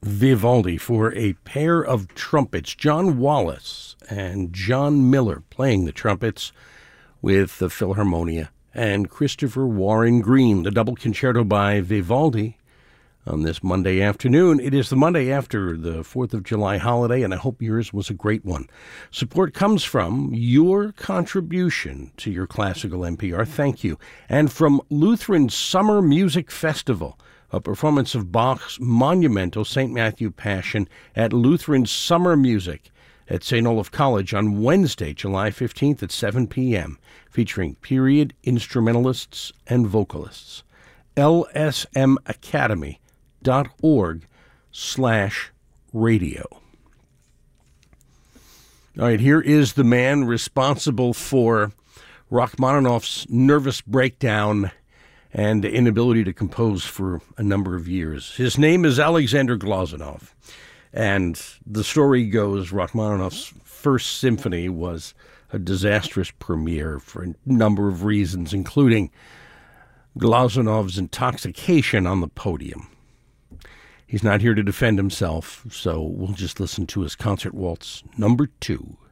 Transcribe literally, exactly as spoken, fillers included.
Vivaldi for a pair of trumpets, John Wallace and John Miller playing the trumpets with the Philharmonia, and Christopher Warren Green, the double concerto by Vivaldi on this Monday afternoon. It is the Monday after the fourth of July holiday, and I hope yours was a great one. Support comes from your contribution to your classical N P R. Thank you. And from Lutheran Summer Music Festival, a performance of Bach's monumental Saint Matthew Passion at Lutheran Summer Music at Saint Olaf College on Wednesday, July fifteenth at seven p.m., featuring period instrumentalists and vocalists. L S M Academy dot org slash radio. All right, here is the man responsible for Rachmaninoff's nervous breakdown and inability to compose for a number of years. His name is Alexander Glazunov, and the story goes Rachmaninoff's First Symphony was a disastrous premiere for a number of reasons, including Glazunov's intoxication on the podium. He's not here to defend himself, so we'll just listen to his concert waltz number two.